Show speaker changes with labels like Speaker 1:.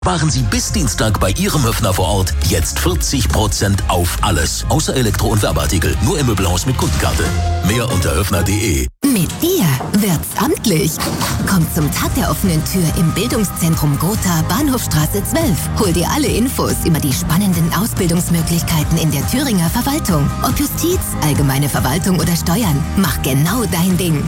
Speaker 1: Sparen Sie bis Dienstag bei Ihrem Höfner vor Ort jetzt 40% auf alles. Außer Elektro- und Werbeartikel. Nur im Möbelhaus mit Kundenkarte. Mehr unter höfner.de.
Speaker 2: Mit ihr wird's amtlich. Kommt zum Tag der offenen Tür im Bildungszentrum Gotha, Bahnhofstraße 12. Hol dir alle Infos über die spannenden Ausbildungsmöglichkeiten in der Thüringer Verwaltung. Ob Justiz, allgemeine Verwaltung oder Steuern. Mach genau dein Ding.